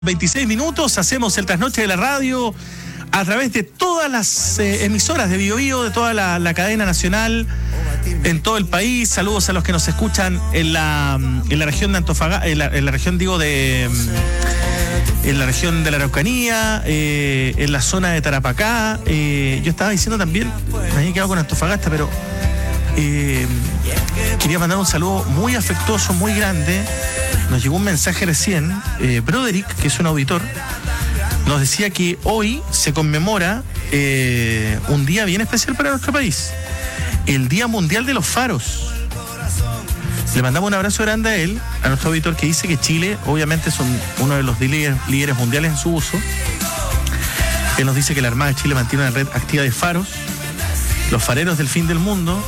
26 minutos, hacemos el trasnoche de la radio a través de todas las emisoras de Bio Bio, de toda la cadena nacional en todo el país. Saludos a los que nos escuchan en la región de Antofagasta, en la región de la Araucanía, en la zona de Tarapacá. Yo estaba diciendo también, me había quedado con Antofagasta, pero quería mandar un saludo muy afectuoso, muy grande. Nos llegó un mensaje recién, Broderick, que es un auditor, nos decía que hoy se conmemora un día bien especial para nuestro país, el Día Mundial de los Faros. Le mandamos un abrazo grande a él, a nuestro auditor, que dice que Chile obviamente es uno de los líderes mundiales en su uso. Él nos dice que la Armada de Chile mantiene una red activa de faros, los fareros del fin del mundo,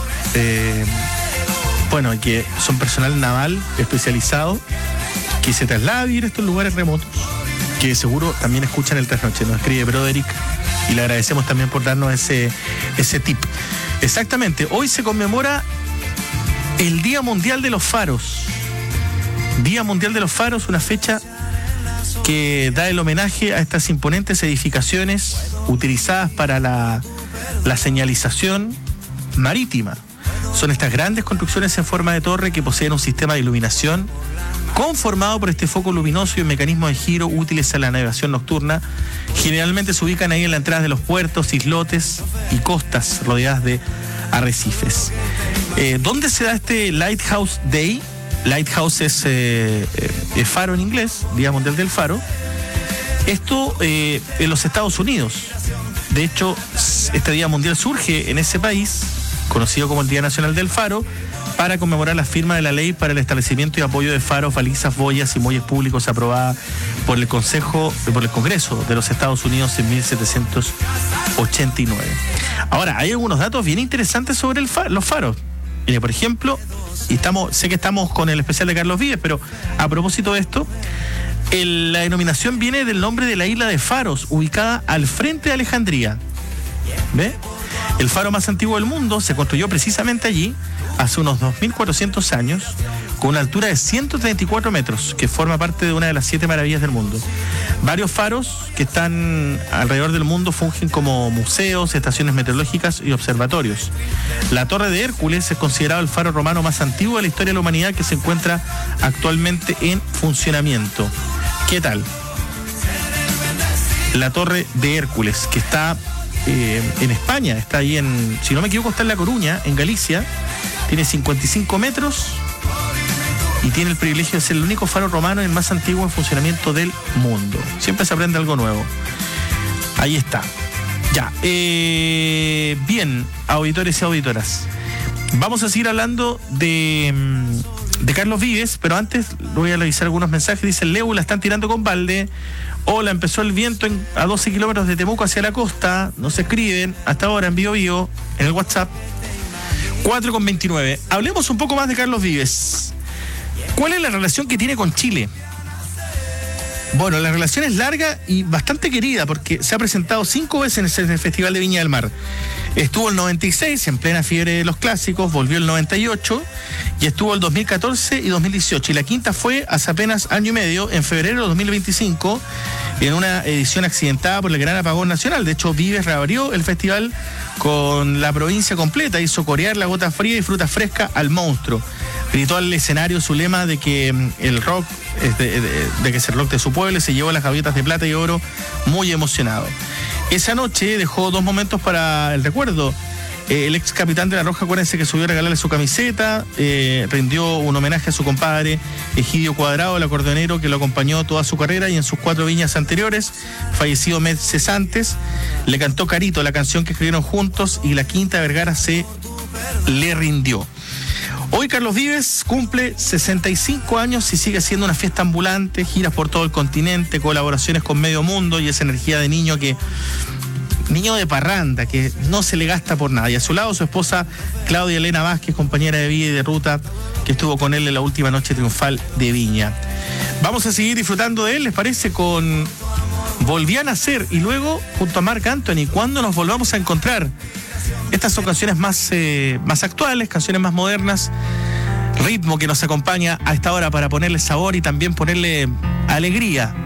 bueno, que son personal naval especializado que se traslada a vivir a estos lugares remotos, que seguro también escuchan el trasnoche. Nos escribe Broderick y le agradecemos también por darnos ese tip. Exactamente, hoy se conmemora el Día Mundial de los Faros. Día Mundial de los Faros, una fecha que da el homenaje a estas imponentes edificaciones utilizadas para la señalización marítima. Son estas grandes construcciones en forma de torre que poseen un sistema de iluminación conformado por este foco luminoso y un mecanismo de giro útiles a la navegación nocturna. Generalmente se ubican ahí en la entrada de los puertos, islotes y costas rodeadas de arrecifes. ¿Dónde se da este Lighthouse Day? Lighthouse es faro en inglés, Día Mundial del Faro. Esto en los Estados Unidos. De hecho, este Día Mundial surge en ese país, conocido como el Día Nacional del Faro, para conmemorar la firma de la ley para el establecimiento y apoyo de faros, balizas, boyas y muelles públicos aprobada por el Congreso de los Estados Unidos en 1789. Ahora, hay algunos datos bien interesantes sobre los faros. Por ejemplo, sé que estamos con el especial de Carlos Vives, pero a propósito de esto, la denominación viene del nombre de la isla de Faros, ubicada al frente de Alejandría. ¿Ve? El faro más antiguo del mundo se construyó precisamente allí, hace unos 2.400 años, con una altura de 134 metros, que forma parte de una de las 7 maravillas del mundo. Varios faros que están alrededor del mundo fungen como museos, estaciones meteorológicas y observatorios. La Torre de Hércules es considerado el faro romano más antiguo de la historia de la humanidad, que se encuentra actualmente en funcionamiento. ¿Qué tal? La Torre de Hércules, que está en España, está ahí si no me equivoco, está en La Coruña, en Galicia. Tiene 55 metros y tiene el privilegio de ser el único faro romano y el más antiguo en funcionamiento del mundo. Siempre se aprende algo nuevo. Ahí está. Ya. Bien, auditores y auditoras. Vamos a seguir hablando de Carlos Vives, pero antes voy a revisar algunos mensajes. Dice: Leo, la están tirando con balde. Hola, empezó el viento a 12 kilómetros de Temuco hacia la costa. Nos escriben hasta ahora en Bio Bio, en el WhatsApp 4:29. Hablemos un poco más de Carlos Vives. ¿Cuál es la relación que tiene con Chile? Bueno, la relación es larga y bastante querida, porque se ha presentado 5 veces en el Festival de Viña del Mar. Estuvo el 96, en plena fiebre de los clásicos, volvió el 98 y estuvo el 2014 y 2018. Y la quinta fue hace apenas año y medio, en febrero de 2025, en una edición accidentada por el gran apagón nacional. De hecho, Vives reabrió el festival con la provincia completa, hizo corear la gota fría y fruta fresca al monstruo. Gritó al escenario su lema de que el rock, de que es el rock de su pueblo, se llevó las gaviotas de plata y oro, muy emocionado. Esa noche dejó 2 momentos para el recuerdo. El ex capitán de La Roja, acuérdense que subió a regalarle su camiseta, rindió un homenaje a su compadre Egidio Cuadrado, el acordeonero que lo acompañó toda su carrera y en sus 4 viñas anteriores, fallecido meses antes. Le cantó Carito, la canción que escribieron juntos, y la Quinta Vergara se le rindió. Hoy Carlos Vives cumple 65 años y sigue siendo una fiesta ambulante, giras por todo el continente, colaboraciones con medio mundo y esa energía de niño de parranda, que no se le gasta por nada. Y a su lado su esposa Claudia Elena Vázquez, compañera de vida y de ruta, que estuvo con él en la última noche triunfal de Viña. Vamos a seguir disfrutando de él, ¿les parece? Con Volví a Nacer y luego junto a Marc Anthony, ¿cuándo nos volvamos a encontrar? Estas son canciones más actuales, canciones más modernas, ritmo que nos acompaña a esta hora para ponerle sabor y también ponerle alegría